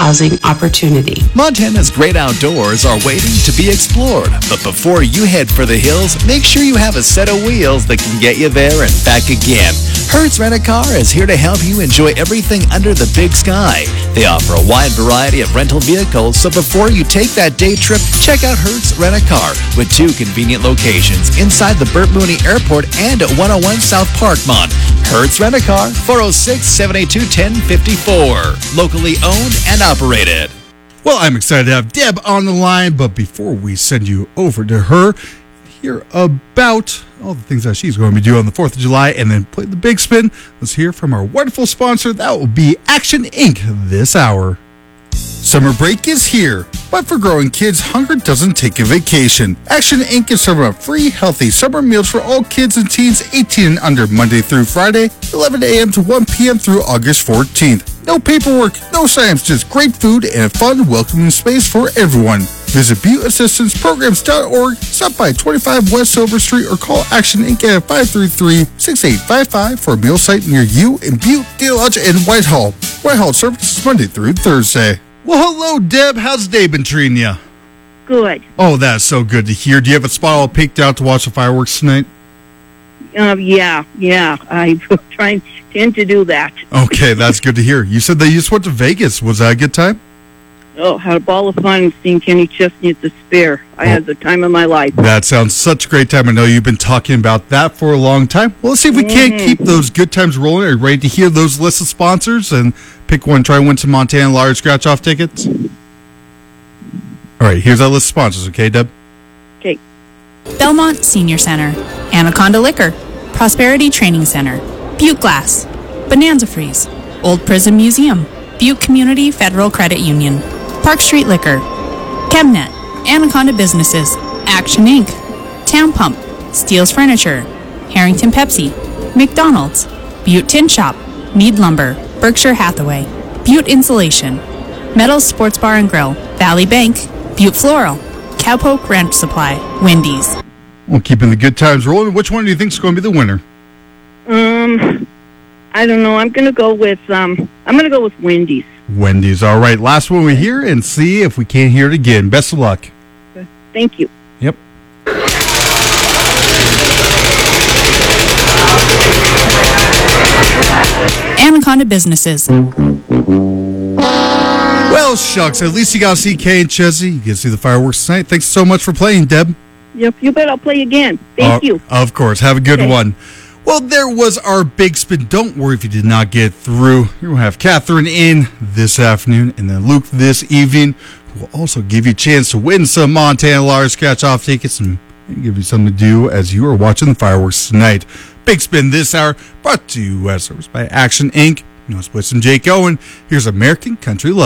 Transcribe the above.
housing opportunity. Montana's great outdoors are waiting to be explored. But before you head for the hills, make sure you have a set of wheels that can get you there and back again. Hertz Rent-A-Car is here to help you enjoy everything under the big sky. They offer a wide variety of rental vehicles, so before you take that day trip, check out Hertz Rent-A-Car with 2 convenient locations inside the Burt Mooney Airport and at 101 South Parkmont. Hertz Rent-A-Car, 406-782-1054. Locally owned and operated. Well, I'm excited to have Deb on the line, but before we send you over to her, hear about all the things that she's going to be doing on the 4th of July and then play the big spin, let's hear from our wonderful sponsor. That will be Action Inc. this hour. Summer break is here, but for growing kids, hunger doesn't take a vacation. Action Inc. is serving up free, healthy summer meals for all kids and teens 18 and under Monday through Friday, 11 a.m. to 1 p.m. through August 14th. No paperwork, no science, just great food and a fun, welcoming space for everyone. Visit ButteAssistancePrograms.org, stop by 25 West Silver Street, or call Action Inc. at 533-6855 for a meal site near you in Butte, Dealodge, and Whitehall. Whitehall services Monday through Thursday. Well, hello, Deb. How's the day been treating you? Good. Oh, that's so good to hear. Do you have a spot all picked out to watch the fireworks tonight? Yeah. I tend to do that. Okay, that's good to hear. You said that you just went to Vegas. Was that a good time? Oh, had a ball of fun seeing Kenny Chesney at the Sphere. I had the time of my life. That sounds such a great time. I know you've been talking about that for a long time. Well, let's see if we can't keep those good times rolling. Are you ready to hear those lists of sponsors and pick one, try and win some Montana Lottery scratch-off tickets? All right, here's our list of sponsors, okay, Deb? Okay. Belmont Senior Center, Anaconda Liquor, Prosperity Training Center, Butte Glass, Bonanza Freeze, Old Prison Museum, Butte Community Federal Credit Union, Park Street Liquor, Chemnet, Anaconda Businesses, Action Inc., Town Pump, Steele's Furniture, Harrington Pepsi, McDonald's, Butte Tin Shop, Mead Lumber, Berkshire Hathaway, Butte Insulation, Metals Sports Bar and Grill, Valley Bank, Butte Floral, Cowpoke Ranch Supply, Wendy's. Well, keeping the good times rolling, which one do you think is going to be the winner? I don't know. I'm going to go with Wendy's. Wendy's. All right, last one we hear and see if we can't hear it again. Best of luck. Thank you. Yep. Anaconda Businesses. Well, shucks, at least you got to see Kay and Chesney. You get to see the fireworks tonight. Thanks so much for playing, Deb. Yep, you bet I'll play again. Thank you. Of course. Have a good one. Well, there was our big spin. Don't worry if you did not get through. You're going to have Catherine in this afternoon and then Luke this evening, who will also give you a chance to win some Montana Lottery scratch-off tickets and give you something to do as you are watching the fireworks tonight. Big spin this hour brought to you as service by Action Inc. You know, let's play some Jake Owen. Here's American Country Love.